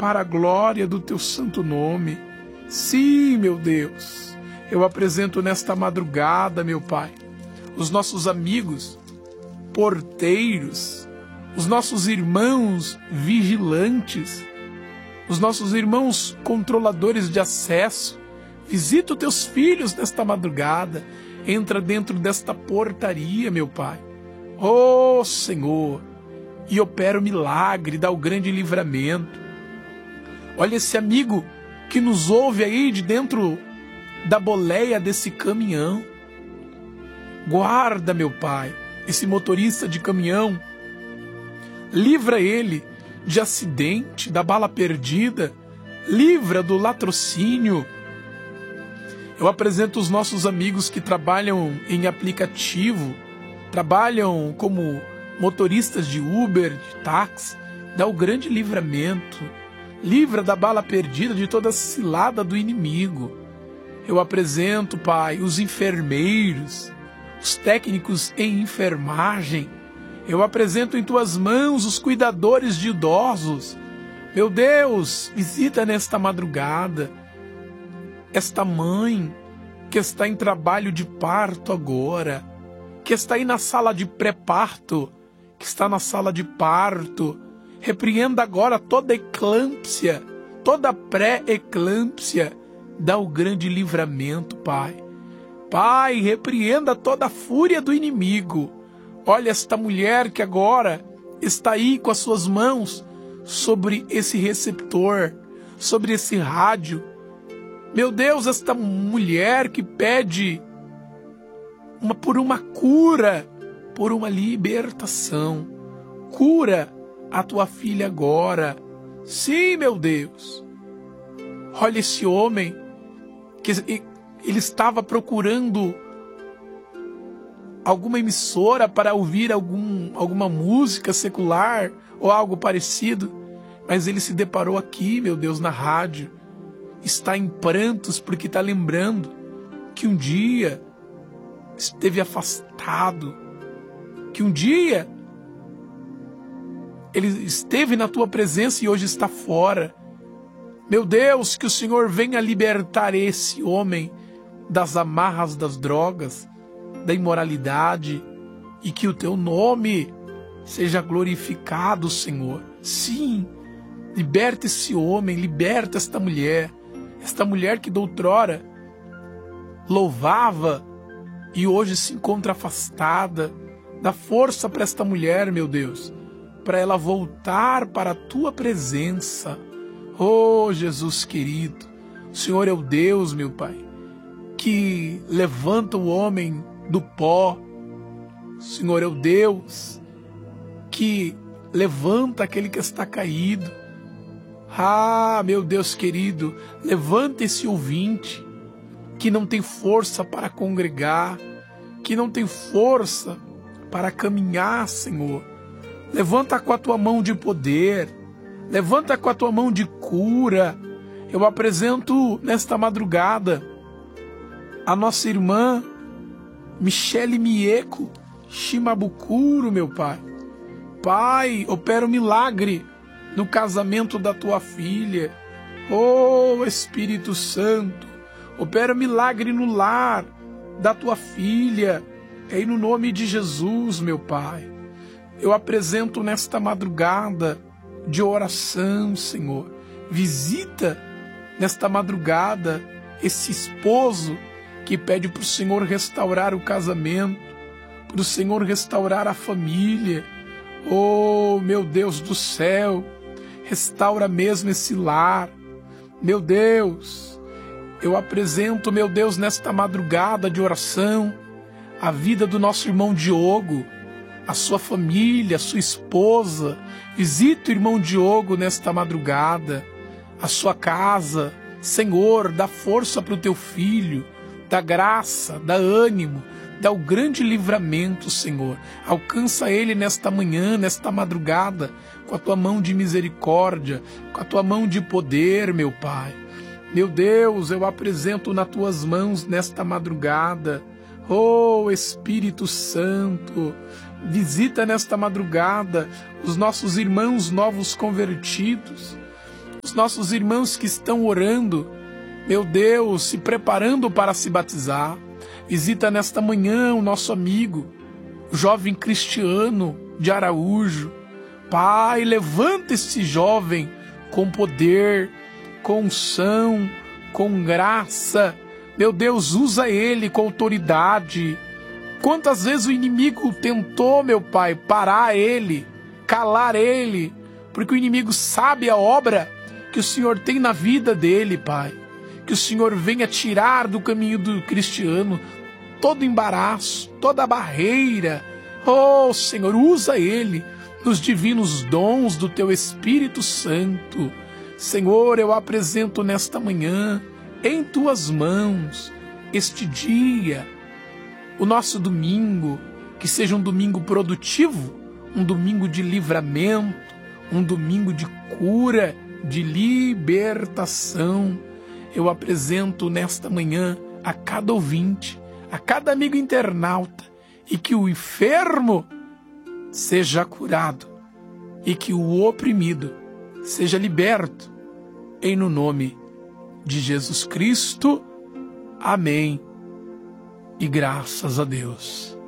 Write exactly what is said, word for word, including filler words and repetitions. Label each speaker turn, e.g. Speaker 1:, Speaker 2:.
Speaker 1: para a glória do teu santo nome. Sim, meu Deus, eu apresento nesta madrugada, meu Pai, os nossos amigos porteiros, os nossos irmãos vigilantes, os nossos irmãos controladores de acesso. Visita os teus filhos nesta madrugada, entra dentro desta portaria, meu Pai. Oh, Senhor, e opera o milagre, dá o grande livramento. Olha esse amigo que nos ouve aí de dentro da boleia desse caminhão. Guarda, meu Pai, esse motorista de caminhão. Livra ele de acidente, da bala perdida. Livra do latrocínio. Eu apresento os nossos amigos que trabalham em aplicativo, trabalham como motoristas de Uber, de táxi. Dá o grande livramento. Livra da bala perdida, de toda a cilada do inimigo. Eu apresento, Pai, os enfermeiros, os técnicos em enfermagem. Eu apresento em tuas mãos os cuidadores de idosos. Meu Deus, visita nesta madrugada esta mãe que está em trabalho de parto agora, que está aí na sala de pré-parto, que está na sala de parto. Repreenda agora toda eclâmpsia, toda pré-eclâmpsia. Dá o grande livramento, Pai. Pai, repreenda toda a fúria do inimigo. Olha esta mulher que agora está aí com as suas mãos sobre esse receptor, sobre esse rádio. Meu Deus, esta mulher que pede uma, por uma cura, por uma libertação. Cura a tua filha agora. Sim, meu Deus. Olha esse homem que ele estava procurando alguma emissora para ouvir algum, alguma música secular ou algo parecido, mas ele se deparou aqui, meu Deus, na rádio. Está em prantos porque está lembrando que um dia esteve afastado, que um dia ele esteve na tua presença e hoje está fora. Meu Deus, que o Senhor venha libertar esse homem das amarras das drogas, da imoralidade, e que o teu nome seja glorificado, Senhor. Sim, liberta esse homem, liberta esta mulher, esta mulher que doutrora louvava e hoje se encontra afastada. Dá força para esta mulher, meu Deus, para ela voltar para a tua presença. Oh, Jesus querido, o Senhor é o Deus, meu Pai, que levanta o homem do pó. O Senhor é o Deus que levanta aquele que está caído. Ah, meu Deus querido, levanta esse ouvinte que não tem força para congregar, que não tem força para caminhar, Senhor. Levanta com a tua mão de poder, levanta com a tua mão de cura. Eu apresento nesta madrugada a nossa irmã Michele Mieco Shimabukuro, meu Pai. Pai, opera um milagre no casamento da tua filha. Oh, Espírito Santo, opera um milagre no lar da tua filha. Em no nome de Jesus, meu Pai. Eu apresento nesta madrugada de oração, Senhor. Visita nesta madrugada esse esposo que pede para o Senhor restaurar o casamento, para o Senhor restaurar a família. Oh, meu Deus do céu, restaura mesmo esse lar. Meu Deus, eu apresento, meu Deus, nesta madrugada de oração, a vida do nosso irmão Diogo, a sua família, a sua esposa. Visita o irmão Diogo nesta madrugada, a sua casa. Senhor, dá força para o teu filho, dá graça, dá ânimo, dá o grande livramento, Senhor. Alcança ele nesta manhã, nesta madrugada, com a tua mão de misericórdia, com a tua mão de poder, meu Pai. Meu Deus, eu apresento nas tuas mãos nesta madrugada. Oh, Espírito Santo, visita nesta madrugada os nossos irmãos novos convertidos, os nossos irmãos que estão orando, meu Deus, se preparando para se batizar. Visita nesta manhã o nosso amigo, o jovem Cristiano de Araújo. Pai, levanta este jovem com poder, com unção, com graça. Meu Deus, usa ele com autoridade. Quantas vezes o inimigo tentou, meu Pai, parar ele, calar ele, porque o inimigo sabe a obra que o Senhor tem na vida dele, Pai. Que o Senhor venha tirar do caminho do Cristiano todo embaraço, toda barreira. Oh, Senhor, usa ele nos divinos dons do Teu Espírito Santo. Senhor, eu apresento nesta manhã, em Tuas mãos, este dia, o nosso domingo, que seja um domingo produtivo, um domingo de livramento, um domingo de cura, de libertação. Eu apresento nesta manhã a cada ouvinte, a cada amigo internauta, e que o enfermo seja curado e que o oprimido seja liberto, em no nome de Jesus Cristo. Amém. E graças a Deus.